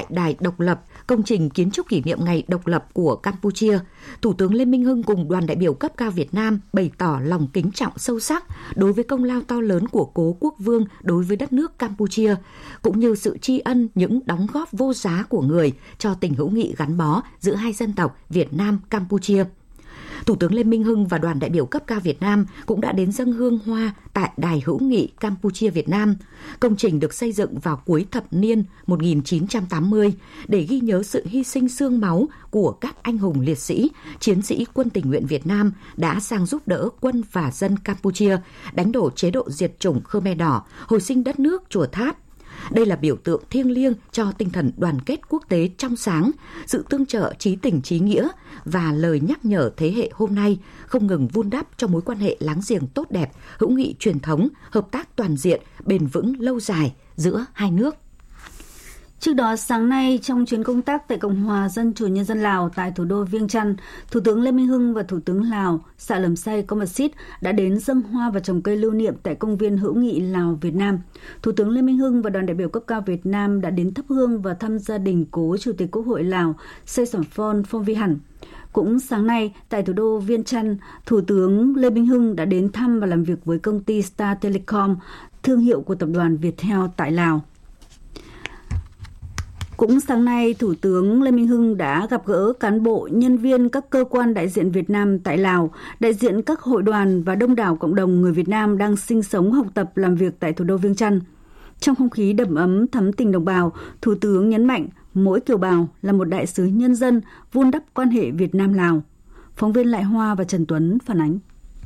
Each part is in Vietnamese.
tại Đài Độc lập, công trình kiến trúc kỷ niệm ngày độc lập của Campuchia, Thủ tướng Lê Minh Hưng cùng đoàn đại biểu cấp cao Việt Nam bày tỏ lòng kính trọng sâu sắc đối với công lao to lớn của cố quốc vương đối với đất nước Campuchia, cũng như sự tri ân những đóng góp vô giá của người cho tình hữu nghị gắn bó giữa hai dân tộc Việt Nam-Campuchia. Thủ tướng Lê Minh Hưng và đoàn đại biểu cấp cao Việt Nam cũng đã đến dâng hương hoa tại Đài hữu nghị Campuchia-Việt Nam. Công trình được xây dựng vào cuối thập niên 1980 để ghi nhớ sự hy sinh xương máu của các anh hùng liệt sĩ, chiến sĩ quân tình nguyện Việt Nam đã sang giúp đỡ quân và dân Campuchia, đánh đổ chế độ diệt chủng Khmer Đỏ, hồi sinh đất nước Chùa Tháp. Đây là biểu tượng thiêng liêng cho tinh thần đoàn kết quốc tế trong sáng, sự tương trợ chí tình chí nghĩa và lời nhắc nhở thế hệ hôm nay không ngừng vun đắp cho mối quan hệ láng giềng tốt đẹp, hữu nghị truyền thống, hợp tác toàn diện, bền vững lâu dài giữa hai nước. Trước đó, sáng nay, trong chuyến công tác tại Cộng hòa Dân chủ Nhân dân Lào tại thủ đô Viêng Chăn, Thủ tướng Lê Minh Hưng và Thủ tướng Lào Sạ Lầm Say Komachit đã đến dâng hoa và trồng cây lưu niệm tại công viên hữu nghị Lào-Việt Nam. Thủ tướng Lê Minh Hưng và đoàn đại biểu cấp cao Việt Nam đã đến thắp hương và thăm gia đình cố Chủ tịch Quốc hội Lào Say Somphone Phongvihane. Cũng sáng nay, tại thủ đô Viêng Chăn, Thủ tướng Lê Minh Hưng đã đến thăm và làm việc với công ty Star Telecom, thương hiệu của tập đoàn Viettel tại Lào. Cũng sáng nay, Thủ tướng Lê Minh Hưng đã gặp gỡ cán bộ, nhân viên các cơ quan đại diện Việt Nam tại Lào, đại diện các hội đoàn và đông đảo cộng đồng người Việt Nam đang sinh sống, học tập, làm việc tại thủ đô Viêng Chăn. Trong không khí đầm ấm, thắm tình đồng bào, Thủ tướng nhấn mạnh mỗi kiều bào là một đại sứ nhân dân vun đắp quan hệ Việt Nam-Lào. Phóng viên Lại Hoa và Trần Tuấn phản ánh.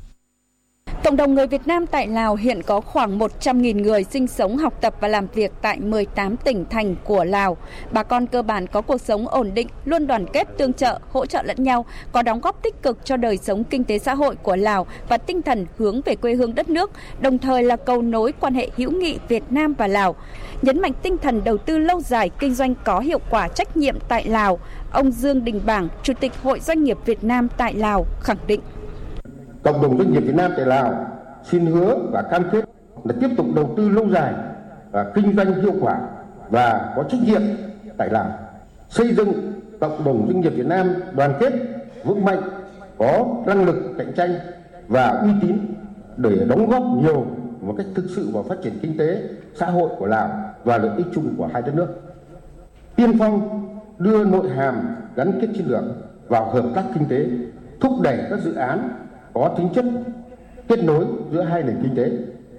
Cộng đồng người Việt Nam tại Lào hiện có khoảng 100.000 người sinh sống, học tập và làm việc tại 18 tỉnh thành của Lào. Bà con cơ bản có cuộc sống ổn định, luôn đoàn kết, tương trợ, hỗ trợ lẫn nhau, có đóng góp tích cực cho đời sống kinh tế xã hội của Lào và tinh thần hướng về quê hương đất nước, đồng thời là cầu nối quan hệ hữu nghị Việt Nam và Lào. Nhấn mạnh tinh thần đầu tư lâu dài, kinh doanh có hiệu quả, trách nhiệm tại Lào, ông Dương Đình Bảng, Chủ tịch Hội Doanh nghiệp Việt Nam tại Lào khẳng định. Cộng đồng doanh nghiệp Việt Nam tại Lào xin hứa và cam kết là tiếp tục đầu tư lâu dài và kinh doanh hiệu quả và có trách nhiệm tại Lào, xây dựng cộng đồng doanh nghiệp Việt Nam đoàn kết, vững mạnh, có năng lực cạnh tranh và uy tín để đóng góp nhiều một cách thực sự vào phát triển kinh tế, xã hội của Lào và lợi ích chung của hai đất nước. Tiên phong đưa nội hàm gắn kết chiến lược vào hợp tác kinh tế, thúc đẩy các dự án có tính chất kết nối giữa hai nền kinh tế,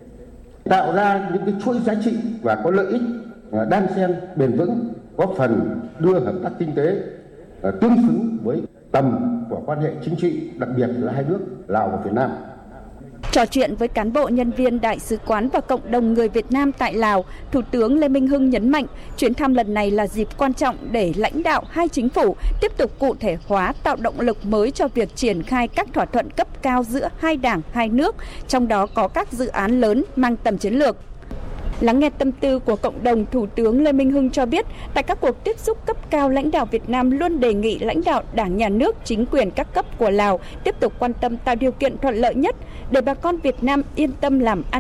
tạo ra những cái chuỗi giá trị và có lợi ích đan xen bền vững, góp phần đưa hợp tác kinh tế tương xứng với tầm của quan hệ chính trị, đặc biệt giữa hai nước Lào và Việt Nam. Trò chuyện với cán bộ, nhân viên đại sứ quán và cộng đồng người Việt Nam tại Lào, Thủ tướng Lê Minh Hưng nhấn mạnh chuyến thăm lần này là dịp quan trọng để lãnh đạo hai chính phủ tiếp tục cụ thể hóa, tạo động lực mới cho việc triển khai các thỏa thuận cấp cao giữa hai đảng, hai nước, trong đó có các dự án lớn mang tầm chiến lược. Lắng nghe tâm tư của cộng đồng, Thủ tướng Lê Minh Hưng cho biết, tại các cuộc tiếp xúc cấp cao, lãnh đạo Việt Nam luôn đề nghị lãnh đạo Đảng, Nhà nước, chính quyền các cấp của Lào tiếp tục quan tâm tạo điều kiện thuận lợi nhất để bà con Việt Nam yên tâm làm ăn